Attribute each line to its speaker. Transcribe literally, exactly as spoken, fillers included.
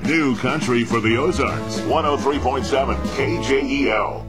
Speaker 1: New country for the Ozarks. one oh three point seven K J E L.